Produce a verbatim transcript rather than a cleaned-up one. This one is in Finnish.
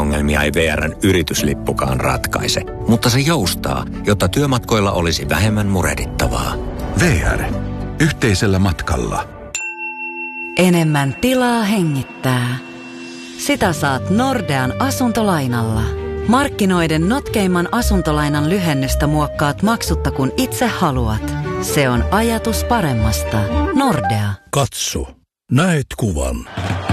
ongelmia ei V R:n yrityslippukaan ratkaise, mutta se joustaa, jotta työmatkoilla olisi vähemmän murehdittavaa. V R. Yhteisellä matkalla. Enemmän tilaa hengittää. Sitä saat Nordean asuntolainalla. Markkinoiden notkeimman asuntolainan lyhennystä muokkaat maksutta kun itse haluat. Se on ajatus paremmasta. Nordea. Katso. Näet kuvan.